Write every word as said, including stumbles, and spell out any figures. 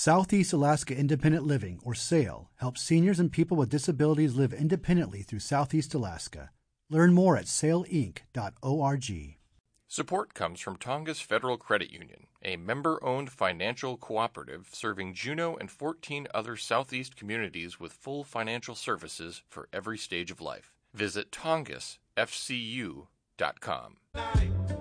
Southeast Alaska Independent Living, or SAIL, helps seniors and people with disabilities live independently through Southeast Alaska. Learn more at sail inc dot org. Support comes from Tongass Federal Credit Union, a member-owned financial cooperative serving Juneau and fourteen other Southeast communities with full financial services for every stage of life. Visit tongass f c u dot com.